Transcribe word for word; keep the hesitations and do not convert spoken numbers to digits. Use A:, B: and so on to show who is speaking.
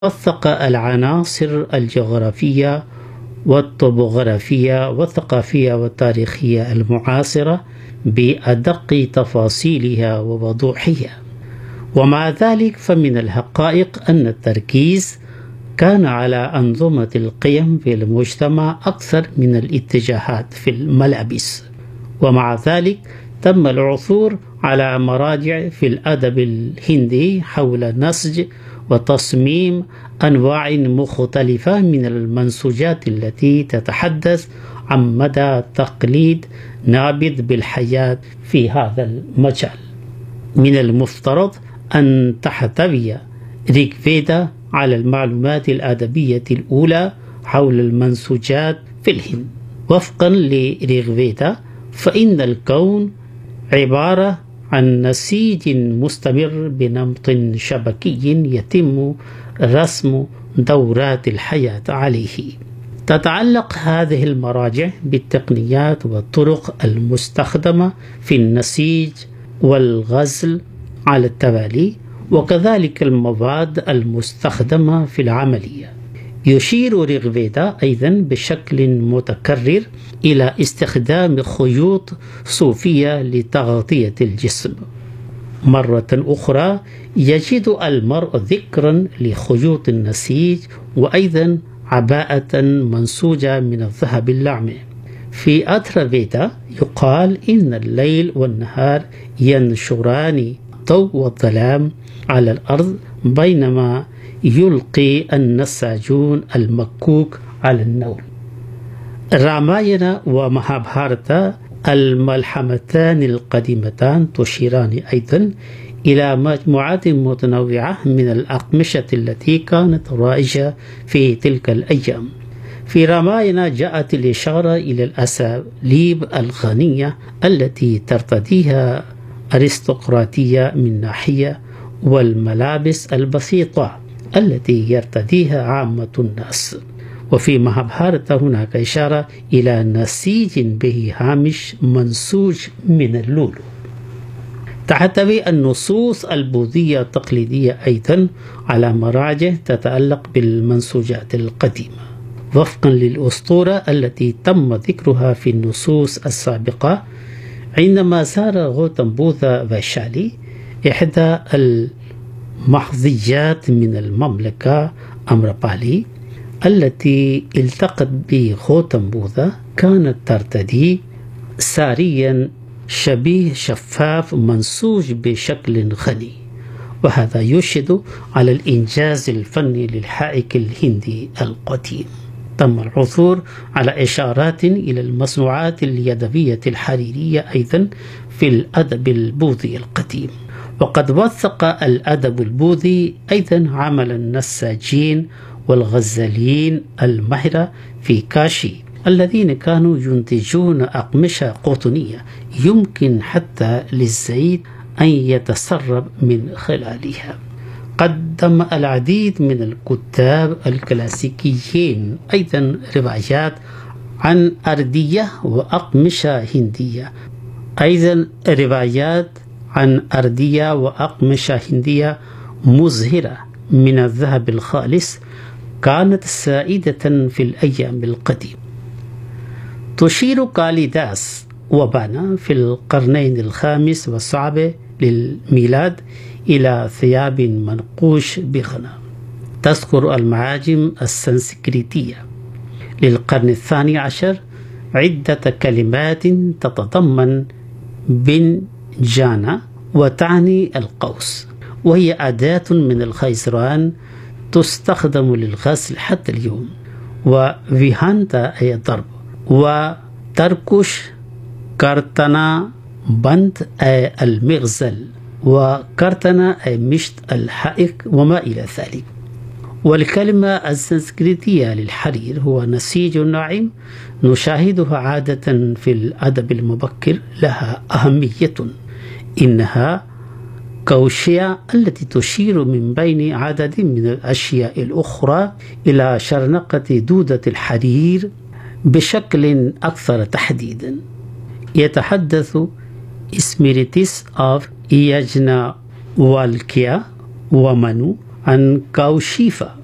A: وثق العناصر الجغرافية والطبوغرافية والثقافية والتاريخية المعاصرة بأدق تفاصيلها ووضوحها. ومع ذلك فمن الحقائق أن التركيز كان على أنظمة القيم في المجتمع أكثر من الاتجاهات في الملابس. ومع ذلك تم العثور على مراجع في الأدب الهندي حول نسج وتصميم أنواع مختلفة من المنسوجات التي تتحدث عن مدى تقليد نابذ بالحياة في هذا المجال. من المفترض أن تحتوي ريغ فيدا على المعلومات الأدبية الأولى حول المنسوجات في الهند. وفقا لريغ فيدا فإن الكون عبارة عن نسيج مستمر بنمط شبكي يتم رسم دورات الحياة عليه. تتعلق هذه المراجع بالتقنيات والطرق المستخدمة في النسيج والغزل على التوالي، وكذلك المواد المستخدمة في العملية. يشير ريغ فيدا أيضا بشكل متكرر إلى استخدام خيوط صوفية لتغطية الجسم. مرة أخرى يجد المرء ذكرا لخيوط النسيج وأيضا عباءة منسوجة من الذهب اللعمة. في أثر فيدا يقال إن الليل والنهار ينشران الضوء والظلام على الأرض، بينما يلقي النساجون المكوك على النور. راماينا ومهابهارتا الملحمتان القديمتان تشيران أيضا إلى مجموعات متنوعة من الأقمشة التي كانت رائجة في تلك الأيام. في راماينا جاءت الإشارة إلى الأساليب الغنية التي ترتديها أرستقراطية من ناحية، والملابس البسيطة التي يرتديها عامة الناس. وفي مهابهارتا هناك إشارة إلى نسيج به هامش منسوج من اللؤلؤ. تحتوي النصوص البوذية التقليدية أيضا على مراجع تتعلق بالمنسوجات القديمة. وفقا للأسطورة التي تم ذكرها في النصوص السابقة، عندما زار غوتم بوذا فيشالي إحدى المحظيات من المملكة أمربالي التي التقت بغوتم بوذا، كانت ترتدي ساريا شبيه شفاف منسوج بشكل غني، وهذا يشهد على الإنجاز الفني للحائك الهندي القديم. تم العثور على إشارات إلى المصنوعات اليدوية الحريرية أيضا في الأدب البوذي القديم. وقد وثق الأدب البوذي أيضا عمل النساجين والغزالين الماهرة في كاشي، الذين كانوا ينتجون أقمشة قطنية يمكن حتى للزيت أن يتسرب من خلالها. قدم العديد من الكتاب الكلاسيكيين أيضا روايات عن أردية وأقمشة هندية، أيضا روايات عن أردية وأقمشة هندية مزهرة من الذهب الخالص كانت سائدة في الأيام القديمة. تشير كاليداس وبانا في القرنين الخامس والسابع للميلاد إلى ثياب منقوش بغنى. تذكر المعاجم السنسكريتية للقرن الثاني عشر عدة كلمات تتضمن بنجانا وتعني القوس، وهي أداة من الخيزران تستخدم للغسل حتى اليوم. وفيهانتا أي ضرب، وتركش كارتنا بنت أي المغزل، وكارتنا أي مشط الحائك وما إلى ذلك. والكلمة السنسكريتية للحرير هو نسيج ناعم نشاهدها عادة في الأدب المبكر، لها أهمية. إنها كوشية التي تشير من بين عدد من الأشياء الأخرى إلى شرنقة دودة الحرير بشكل أكثر تحديدا. يتحدث إسميريتيس أوف إياجنا والكيا ومنو عن كاوشيفا